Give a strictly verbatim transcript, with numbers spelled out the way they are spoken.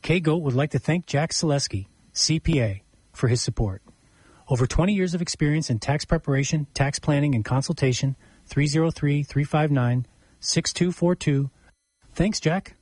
K-Goat would like to thank Jack Selesky, C P A, for his support. Over twenty years of experience in tax preparation, tax planning, and consultation, three oh three, three five nine, six two four two. Thanks, Jack.